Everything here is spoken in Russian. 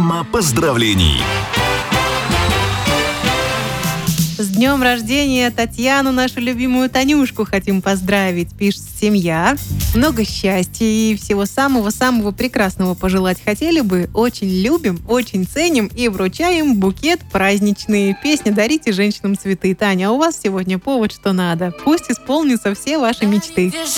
Программа поздравлений. С днем рождения Татьяну, нашу любимую Танюшку, хотим поздравить. Пишет семья. Много счастья и всего самого-самого прекрасного пожелать хотели бы. Очень любим, очень ценим и вручаем букет праздничный. Песня «Дарите женщинам цветы». Таня, а у вас сегодня повод, что надо. Пусть исполнятся все ваши мечты.